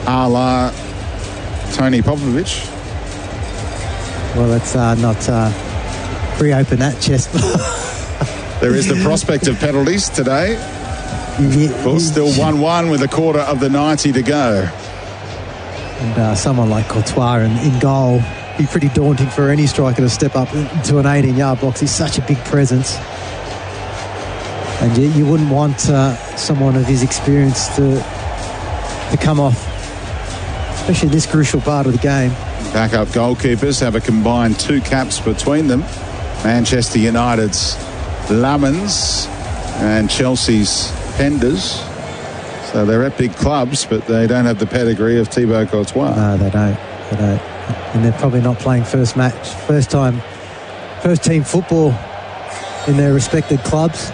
a la Tony Popovich. Well, let's not reopen that chest. There is the prospect of penalties today. Of course, still 1-1 with a quarter of the 90 to go. And someone like Courtois in goal, be pretty daunting for any striker to step up into an 18-yard box. He's such a big presence. And you wouldn't want someone of his experience to come off, especially this crucial part of the game. Backup goalkeepers have a combined 2 caps between them. Manchester United's Lamens and Chelsea's Penders. So they're at big clubs, but they don't have the pedigree of Thibaut Courtois. No, they don't. And they're probably not playing first team football in their respected clubs.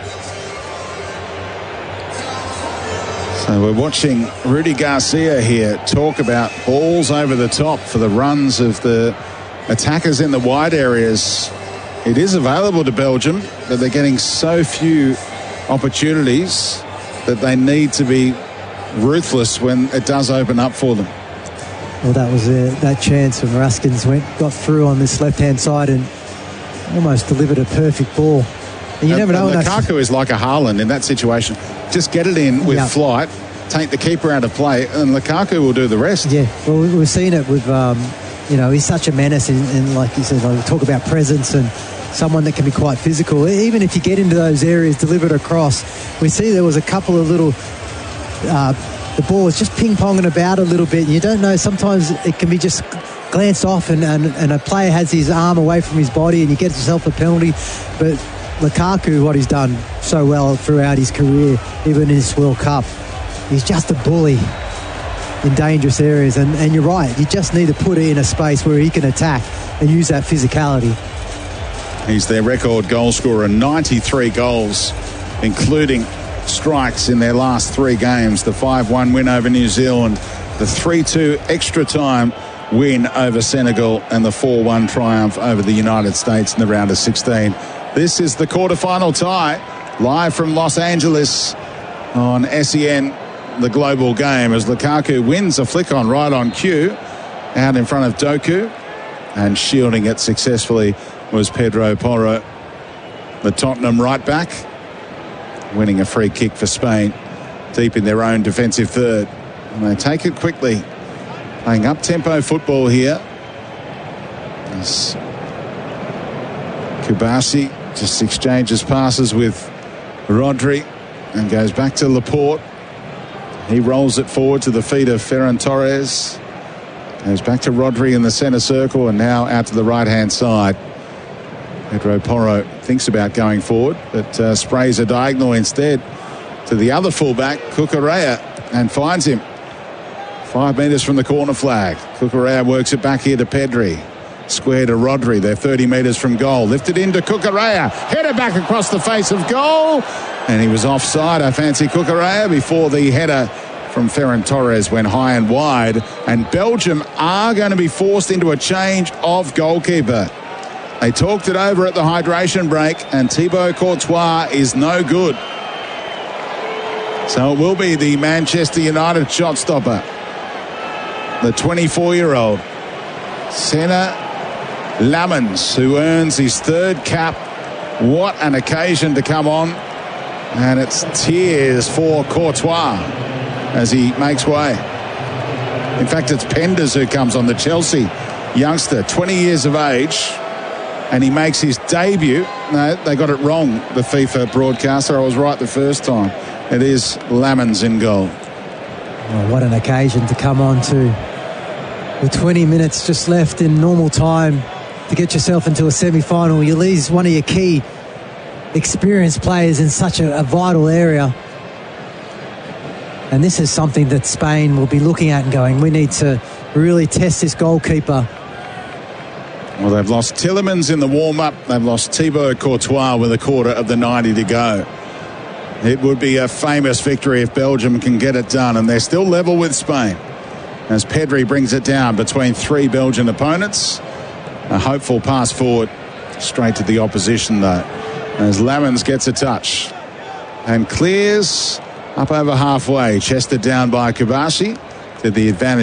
So we're watching Rudy Garcia here talk about balls over the top for the runs of the attackers in the wide areas. It is available to Belgium, but they're getting so few opportunities that they need to be ruthless when it does open up for them. Well, that was that chance when Raskins got through on this left-hand side and almost delivered a perfect ball. And you never know. Lukaku is like a Haaland in that situation. Just get it in with flight, take the keeper out of play, and Lukaku will do the rest. Yeah, well, we've seen it with, he's such a menace, and like you said, like, talk about presence and someone that can be quite physical. Even if you get into those areas, delivered across, we see there was a couple of little, the ball was just ping-ponging about a little bit, and you don't know, sometimes it can be just glanced off and a player has his arm away from his body and he gets himself a penalty. But Lukaku, what he's done so well throughout his career, even in this World Cup, he's just a bully in dangerous areas. And you're right, you just need to put it in a space where he can attack and use that physicality. He's their record goal scorer, 93 goals, including strikes in their last 3 games. The 5-1 win over New Zealand, the 3-2 extra time win over Senegal, and the 4-1 triumph over the United States in the round of 16. This is the quarterfinal tie, live from Los Angeles on SEN, the global game, as Lukaku wins a flick on right on cue, out in front of Doku, and shielding it successfully was Pedro Porro, the Tottenham right back, winning a free kick for Spain, deep in their own defensive third. And they take it quickly, playing up-tempo football here. As Kubasi just exchanges passes with Rodri and goes back to Laporte. He rolls it forward to the feet of Ferran Torres. Goes back to Rodri in the centre circle and now out to the right-hand side. Pedro Porro thinks about going forward, but sprays a diagonal instead to the other fullback, Cucurella, and finds him 5 metres from the corner flag. Cucurella works it back here to Pedri. Square to Rodri. They're 30 metres from goal. Lifted into Cucurella. Header back across the face of goal. And he was offside, I fancy, Cucurella, before the header from Ferran Torres went high and wide. And Belgium are going to be forced into a change of goalkeeper. They talked it over at the hydration break, and Thibaut Courtois is no good. So it will be the Manchester United shot stopper, the 24-year-old Senna Lamens, who earns his 3rd cap. What an occasion to come on. And it's tears for Courtois as he makes way. In fact, it's Penders who comes on, the Chelsea youngster, 20 years of age, and he makes his debut. No, they got it wrong, the FIFA broadcaster. I was right the first time. It is Lamens in goal. Well, what an occasion to come on to. With 20 minutes just left in normal time to get yourself into a semi-final, you lose one of your key experienced players in such a vital area. And this is something that Spain will be looking at and going, we need to really test this goalkeeper. Well, they've lost Tielemans in the warm-up. They've lost Thibaut Courtois with a quarter of the 90 to go. It would be a famous victory if Belgium can get it done, and they're still level with Spain as Pedri brings it down between 3 Belgian opponents. A hopeful pass forward straight to the opposition, though, as Lamens gets a touch and clears up over halfway, chested down by Kubasi to the advantage